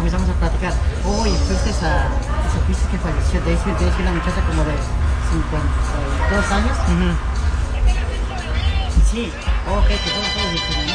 comenzamos a platicar, oye, supiste que falleció Daisy, una muchacha como de 52 años. Sí, ok, que todo dije, ¿no?